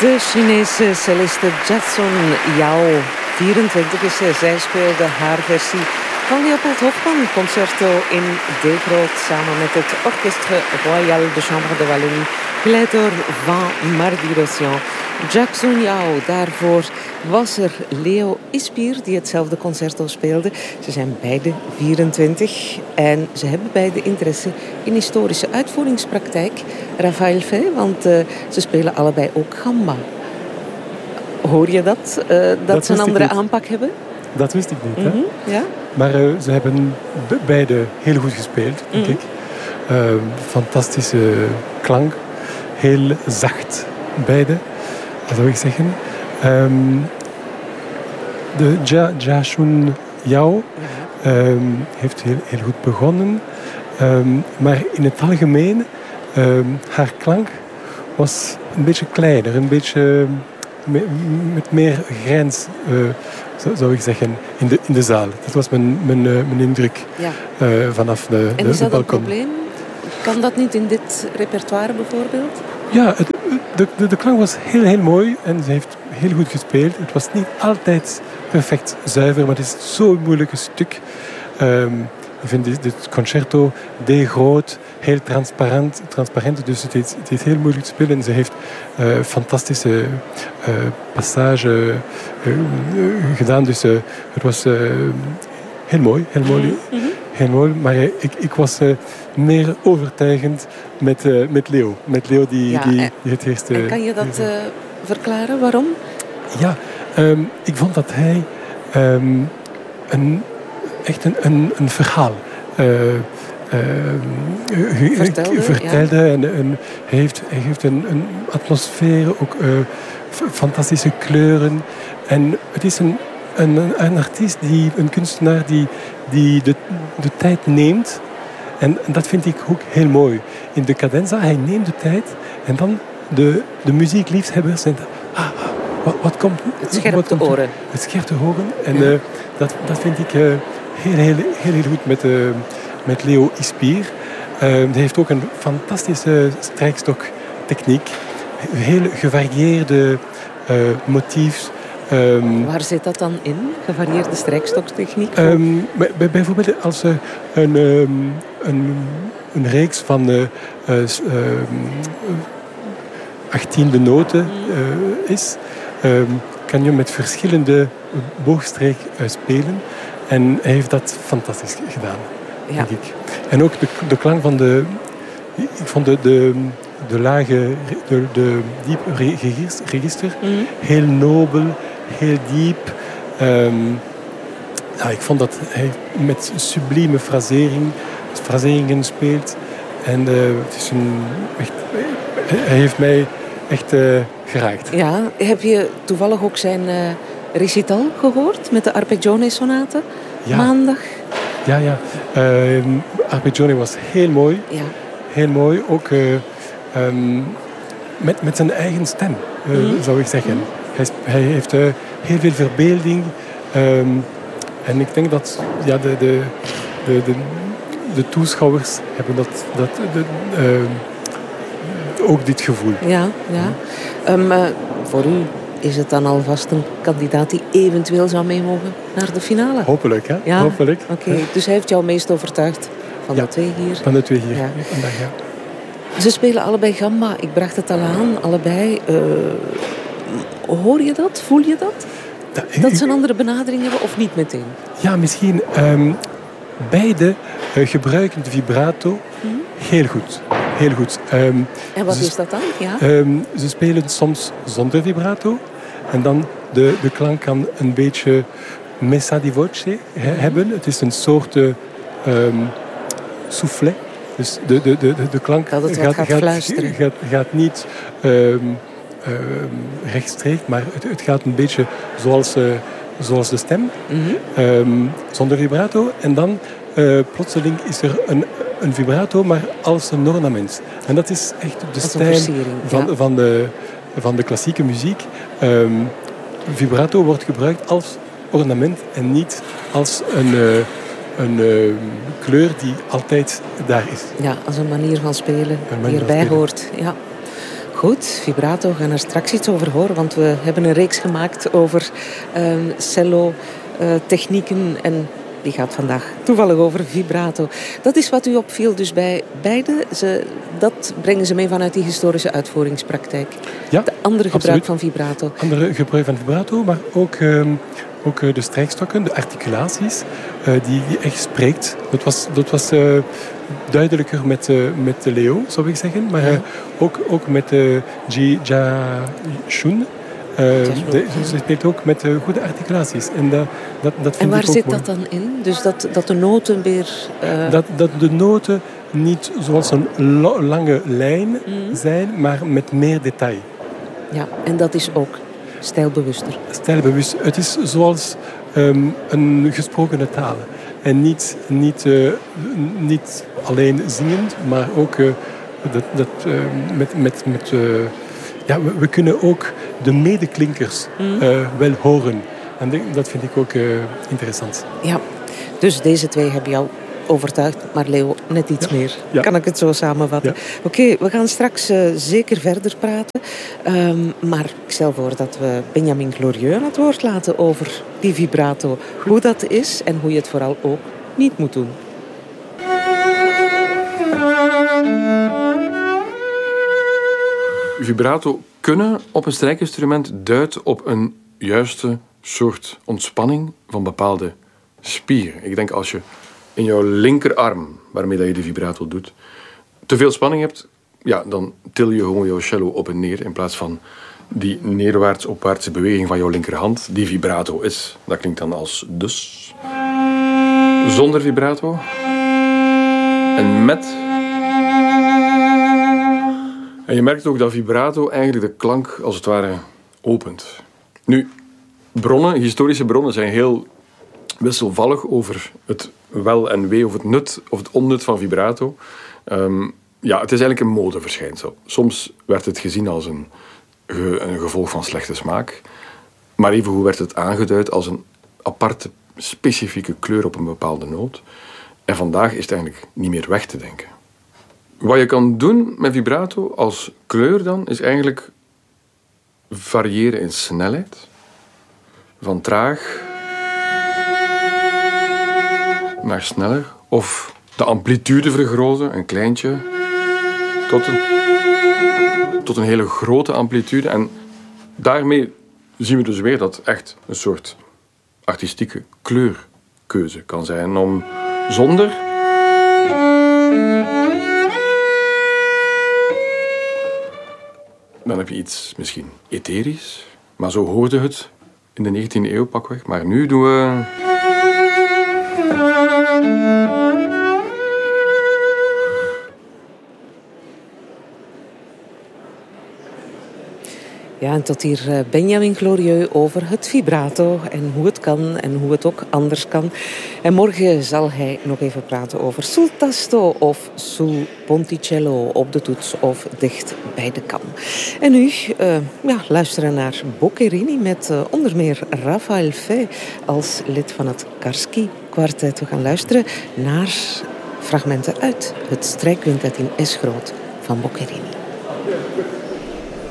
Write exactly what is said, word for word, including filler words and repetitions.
De Chinese celliste Jackson Yao, vierentwintig is ze. Zij speelde haar versie van Leopold Hofmann, concerto in D-groot, samen met het Orchestre Royal de Chambre de Wallonie, geleid door Van Mardirosian. Jackson Yao, daarvoor was er Leo Ispier die hetzelfde concerto speelde. Ze zijn beide vierentwintig en ze hebben beide interesse in historische uitvoeringspraktijk. Raphaël Fay, want uh, ze spelen allebei ook gamba. Hoor je dat? Uh, dat, dat ze een andere aanpak hebben? Dat wist ik niet. Mm-hmm, hè? ja? Maar uh, ze hebben be- beide heel goed gespeeld, denk mm-hmm. ik. Uh, fantastische klank. Heel zacht, beide, zou ik zeggen. Um, de ja, Jackson Yao um, heeft heel, heel goed begonnen. Um, maar in het algemeen, um, haar klank was een beetje kleiner, een beetje me, met meer grijns, uh, zou ik zeggen, in de, in de zaal. Dat was mijn, mijn, uh, mijn indruk ja. uh, vanaf de, en de, is dat de balkon. Een probleem? Kan dat niet in dit repertoire bijvoorbeeld? Ja, het, de, de, de klank was heel, heel mooi en ze heeft heel goed gespeeld. Het was niet altijd perfect zuiver, maar het is zo'n moeilijk stuk. Um, ik vind dit, dit concerto D-groot, heel transparant, transparant, dus het is, het is heel moeilijk te spelen. En ze heeft uh, fantastische uh, passage uh, uh, gedaan, dus uh, het was uh, heel mooi, heel mooi. Mm-hmm. Heel mooi, maar uh, ik, ik was uh, meer overtuigend met, uh, met Leo. Met Leo die, ja, die, en, die het eerste... En kan je dat uh, verklaren? Waarom? Ja, um, ik vond dat hij um, een, echt een, een, een verhaal uh, uh, vertelde. vertelde ja. en, en hij heeft, hij heeft een, een atmosfeer, ook uh, fantastische kleuren. En het is een, een, een artiest, die, een kunstenaar die, die de, de tijd neemt. En dat vind ik ook heel mooi. In de cadenza, hij neemt de tijd en dan de, de muziekliefhebbers zijn... Ah, wat, wat komt... Het scherpt de oren. Het scherpt de oren. En ja. uh, dat, dat vind ik uh, heel, heel, heel, heel goed met, uh, met Leo Ispier. Uh, hij heeft ook een fantastische strijkstoktechniek. Heel gevarieerde uh, motiefs. Um, Waar zit dat dan in? Gevarieerde strijkstoktechniek? Um, bij, bijvoorbeeld als er een, um, een, een reeks van uh, uh, achttiende noten uh, is, um, kan je met verschillende boogstreek uh, spelen. En hij heeft dat fantastisch gedaan, ja. denk ik. En ook de, de klank van de... Ik vond de, de, de lage, de, de diepe register mm-hmm. heel nobel, heel diep. Um, ja, ik vond dat hij met sublieme frasering, fraseringen speelt. En uh, het is een, echt, hij heeft mij echt uh, geraakt. Ja, heb je toevallig ook zijn uh, recital gehoord met de Arpeggione-sonate? Ja. Maandag? Ja, ja. Uh, Arpeggione was heel mooi. Ja. Heel mooi. Ook uh, um, met, met zijn eigen stem, uh, mm. zou ik zeggen. Mm. Hij, hij heeft uh, heel veel verbeelding. Um, en ik denk dat ja, de, de, de, de, de toeschouwers hebben dat, dat, de, uh, ook dit gevoel. Ja, ja. Um, uh, voor u is het dan alvast een kandidaat die eventueel zou mee mogen naar de finale? Hopelijk, hè? Ja? Hopelijk. Oké, okay. Dus hij heeft jou meest overtuigd van ja, de twee hier? Van de twee hier, ja. vandaag, ja. Ze spelen allebei gamba. Ik bracht het al aan, allebei. Uh, hoor je dat? Voel je dat? Da, dat ze een andere benadering hebben of niet meteen? Ja, misschien. Um, beide uh, gebruiken de vibrato mm-hmm. heel goed. Heel goed. Um, en wat ze, is dat dan? Ja? Um, ze spelen soms zonder vibrato. En dan de, de klank kan een beetje messa di voce he, mm-hmm. hebben. Het is een soort uh, um, soufflet. Dus de, de, de, de klank dat het gaat, gaat, gaat, fluisteren. Gaat, gaat niet um, um, rechtstreeks, maar het, het gaat een beetje zoals, uh, zoals de stem. Mm-hmm. Um, zonder vibrato. En dan uh, plotseling is er een, een vibrato, maar als een ornament. En dat is echt de stijl van, ja. van, de, van de klassieke muziek. Um, vibrato wordt gebruikt als ornament en niet als een... Uh, Een uh, kleur die altijd daar is. Ja, als een manier van spelen manier die erbij spelen. hoort. Ja. Goed, vibrato, we gaan er straks iets over horen, want we hebben een reeks gemaakt over uh, cello, uh, technieken en die gaat vandaag toevallig over vibrato. Dat is wat u opviel dus bij beide. Ze, dat brengen ze mee vanuit die historische uitvoeringspraktijk. Ja, de andere gebruik absoluut. van vibrato. Andere gebruik van vibrato, maar ook, uh, ook uh, de strijkstokken, de articulaties, uh, die, die echt spreekt. Dat was, dat was uh, duidelijker met, uh, met de Leo, zou ik zeggen. Maar uh, ook, ook met uh, Ji Ja Shun. Uh, de, ze speelt ook met uh, goede articulaties. En, dat, dat, dat en waar ik ook zit mooi. dat dan in? Dus dat, dat de noten weer... Uh... Dat, dat de noten niet zoals een lo- lange lijn mm. zijn, maar met meer detail. Ja, en dat is ook stijlbewuster. Stijlbewust. Het is zoals um, een gesproken taal. En niet, niet, uh, niet alleen zingend, maar ook uh, dat, dat, uh, met... met, met uh, ja, we, we kunnen ook de medeklinkers mm. uh, wel horen. En de, dat vind ik ook uh, interessant. Ja, dus deze twee hebben jou overtuigd, maar Leo net iets ja. meer. Ja. Kan ik het zo samenvatten? Ja. Oké, okay, we gaan straks uh, zeker verder praten. Um, maar ik stel voor dat we Benjamin Glorieux aan het woord laten over die vibrato. Hoe dat is en hoe je het vooral ook niet moet doen. Vibrato kunnen op een strijkinstrument duidt op een juiste soort ontspanning van bepaalde spieren. Ik denk als je in jouw linkerarm, waarmee dat je de vibrato doet, te veel spanning hebt, ja, dan til je gewoon jouw cello op en neer in plaats van die neerwaarts-opwaartse beweging van jouw linkerhand, die vibrato is. Dat klinkt dan als dus. Zonder vibrato. En met... En je merkt ook dat vibrato eigenlijk de klank als het ware opent. Nu, bronnen, historische bronnen zijn heel wisselvallig over het wel en wee of het nut of het onnut van vibrato. Um, ja, het is eigenlijk een modeverschijnsel. Soms werd het gezien als een, ge, een gevolg van slechte smaak, maar evengoed werd het aangeduid als een aparte, specifieke kleur op een bepaalde noot. En vandaag is het eigenlijk niet meer weg te denken. Wat je kan doen met vibrato als kleur dan, is eigenlijk variëren in snelheid. Van traag naar sneller. Of de amplitude vergroten, een kleintje, tot een, tot een hele grote amplitude. En daarmee zien we dus weer dat het echt een soort artistieke kleurkeuze kan zijn. Om zonder... Dan heb je iets misschien etherisch. Maar zo hoorde het in de negentiende eeuw pakweg. Maar nu doen we... Ja, en tot hier Benjamin Glorieux over het vibrato en hoe het kan en hoe het ook anders kan. En morgen zal hij nog even praten over sul tasto of sul ponticello op de toets of dicht bij de kam. En nu uh, ja, luisteren naar Boccherini met uh, onder meer Rafael Fey als lid van het Karski kwartet. We gaan luisteren naar fragmenten uit het strijkquintet in S groot van Boccherini.